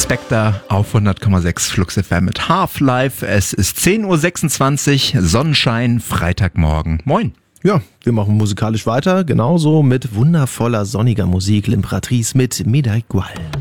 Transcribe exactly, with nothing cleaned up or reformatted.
Spectre auf hundert Komma sechs Flux F M mit Half-Life. Es ist zehn Uhr sechsundzwanzig, Sonnenschein, Freitagmorgen. Moin. Ja, wir machen musikalisch weiter, genauso mit wundervoller sonniger Musik. L'Imperatrice mit Mida Igual.